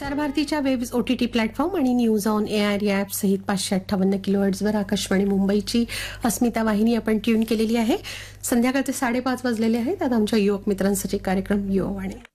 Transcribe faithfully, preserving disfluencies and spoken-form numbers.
प्रसार भारतीच्या web OTT platform आणि न्यूज ऑन एआर या ॲप सहित पाचशे अठ्ठावन्न किलोहर्ट्झवर आकाशवाणी मुंबईची अस्मिता वाहिनी आपण ट्यून केलेली आहे. संध्याकाळचे साडेपाच वाजलेले आहेत. आता आमच्या युवक मित्रांसाठी कार्यक्रम युवावाणी.